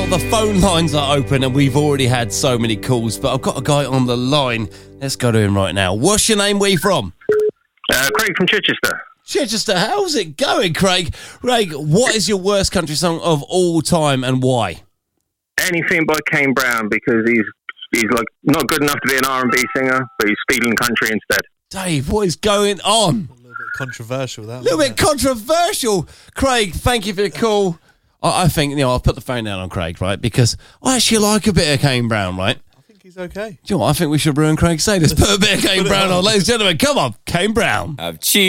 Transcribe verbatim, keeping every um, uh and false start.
Well, the phone lines are open and we've already had so many calls, but I've got a guy on the line. Let's go to him right now. What's your name? Where you from? Uh, Craig from Chichester. Chichester, how's it going, Craig? Craig, what is your worst country song of all time and why? Anything by Kane Brown, because he's he's like not good enough to be an R and B singer, but he's stealing country instead. Dave, what is going on? A little bit controversial, that. A little bit it? controversial. Craig, thank you for the call. I, I think, you know, I'll put the phone down on Craig, right? Because I actually like a bit of Kane Brown, right? I think he's okay. Do you know what? I think we should ruin Craig's say. Let's put a bit of Kane Brown on. Ladies and gentlemen, come on, Kane Brown. I've cheated.